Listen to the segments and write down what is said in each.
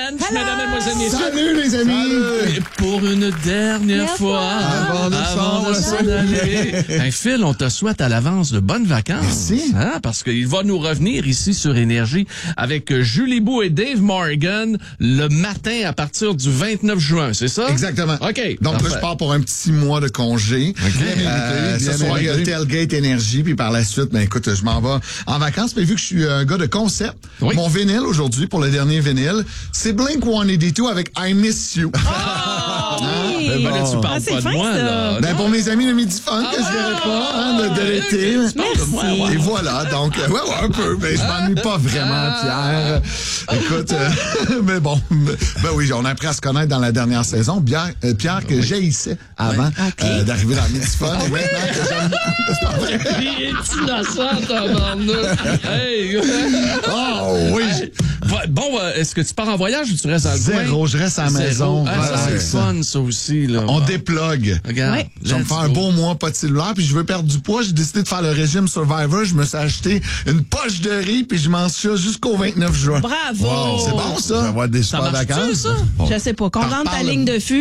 French, mesdames, mesdemoiselles, messieurs. Salut les amis! Et pour une dernière fois, avant de s'en aller. Hey, Phil, on te souhaite à l'avance de bonnes vacances. Merci. Hein, parce qu'il va nous revenir ici sur Énergie avec Julie Bou et Dave Morgan le matin à partir du 29 juin, c'est ça? Exactement. OK. Donc là, je pars pour un petit mois de congé. Ce soir, il y a Tailgate Énergie, puis par la suite, ben écoute, je m'en vais en vacances. Mais vu que je suis un gars de concept, mon vinyle aujourd'hui, pour le dernier vinyle, c'est Blink-182 avec I Miss You. Ben là, tu parles pas de moi, là. Ben, pour mes amis de Midi Fun, que je verrai pas, de l'été. Merci. Et voilà, donc, ouais, un peu. Ben, je m'ennuie pas vraiment, Pierre. Écoute, mais bon, ben oui, on a appris à se connaître dans la dernière saison. Pierre, que j'haïssais avant d'arriver dans Midi Fun. Et maintenant que j'aime... C'est pas vrai. Il est innocent, tabarnak. Hey! Oh, oui. Bon, est-ce que tu pars en voyage ou tu restes dans le coin? Zéro, je reste à la maison. Ah, ça, c'est le fun, ça aussi, là. On déplogue. Regarde. Je vais me faire un beau mois, pas de cellulaire, puis je veux perdre du poids. J'ai décidé de faire le régime Survivor. Je me suis acheté une poche de riz, puis je mange ça jusqu'au 29 juin. Bravo! Wow, c'est bon, ça? Ça va avoir des super vacances. Ça? Je sais pas. Condamne ta ligne de fût.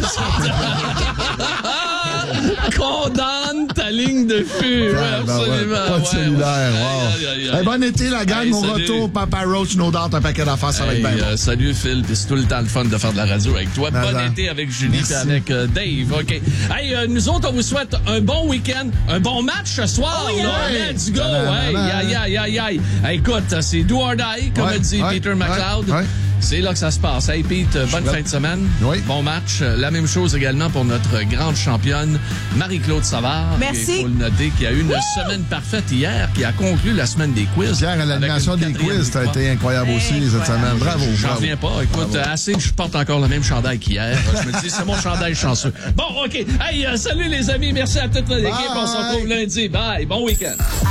Condamne ta ligne de fût. Ouais, absolument. Pas de cellulaire. Wow. Hey, bon été, la gang. Hey, Mon salut. retour, Papa Roach, no doubt, un paquet d'affaires, ça va être bien bon. Salut Phil, puis c'est tout le temps le fun de faire de la radio avec toi. Bon Madame. été avec Julie et avec Dave. OK. Hey, nous autres, on vous souhaite un bon week-end, un bon match ce soir. Là. Let's go. Hey. Hey, écoute, c'est do or die, comme a dit Peter McLeod. Ouais. C'est là que ça se passe. Hey Pete, bonne fin de semaine. Oui. Bon match. La même chose également pour notre grande championne, Marie-Claude Savard. Merci. Il faut le noter qui a eu une semaine parfaite hier, qui a conclu la semaine des quiz. Pierre, à l'animation avec des une quatrième quiz, ça a été incroyable aussi cette semaine. Bravo. J'en bravo. reviens pas. Écoute, assez que je porte encore le même chandail qu'hier. Je me dis, c'est mon chandail chanceux. Bon, OK. Hey, salut les amis. Merci à toute l'équipe. On se retrouve lundi. Bye. Bon week-end.